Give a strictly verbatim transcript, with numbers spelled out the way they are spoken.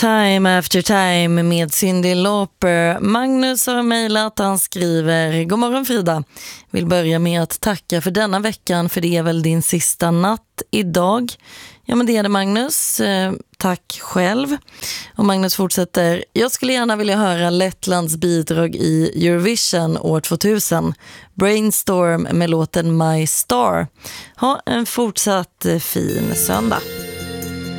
Time After Time med Cyndi Lauper. Magnus har mejlat, han skriver: God morgon Frida, vill börja med att tacka för denna veckan, för det är väl din sista natt idag. Ja, men det är det, Magnus. Eh, tack själv. Och Magnus fortsätter: jag skulle gärna vilja höra Lettlands bidrag i Eurovision år tvåtusen. Brainstorm med låten My Star. Ha en fortsatt fin söndag.